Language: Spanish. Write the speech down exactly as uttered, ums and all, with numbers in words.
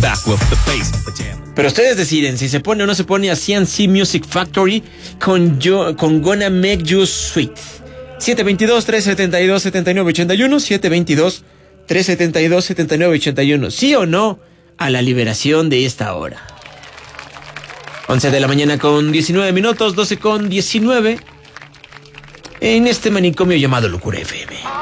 back with the bass. Pero ustedes deciden si se pone o no se pone a C N C Music Factory con, yo, con Gonna Make You Sweet. siete dos dos, tres siete dos, siete nueve ocho uno, siete dos dos, tres siete dos, siete nueve ocho uno. ¿Sí o no a la liberación de esta hora? once de la mañana con diecinueve minutos, doce con diecinueve. En este manicomio llamado Locura F M.